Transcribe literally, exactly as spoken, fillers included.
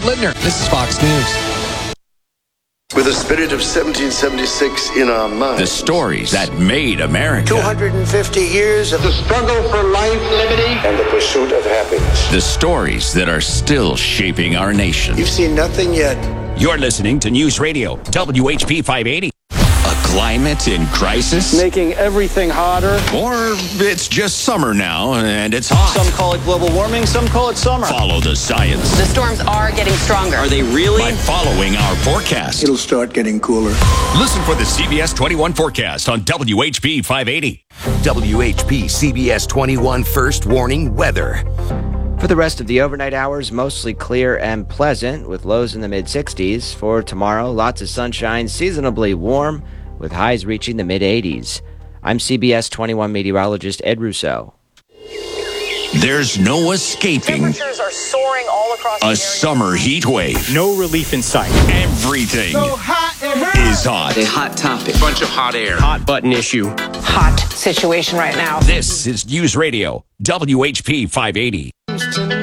Littner. This is Fox News. With the spirit of seventeen seventy-six in our minds. The stories that made America. two hundred fifty years of the struggle for life, liberty, and the pursuit of happiness. The stories that are still shaping our nation. You've seen nothing yet. You're listening to News Radio, W H P five eighty. A climate in crisis? Making everything hotter. Or it's just summer now, and it's hot. Some call it global warming, some call it summer. Follow the science. The storms are getting stronger. Are they really? By following our forecast. It'll start getting cooler. Listen for the C B S twenty-one forecast on W H P five eighty. W H P C B S twenty-one First Warning Weather. For the rest of the overnight hours, mostly clear and pleasant with lows in the mid-sixties. For tomorrow, lots of sunshine, seasonably warm with highs reaching the mid-eighties. I'm C B S twenty-one meteorologist Ed Russo. There's no escaping Temperatures are soaring all across the a area. summer heat wave. No relief in sight. Everything so hot in here. is hot. A hot topic. Bunch of hot air. Hot button issue. Hot situation right now. This is News Radio, W H P five eighty.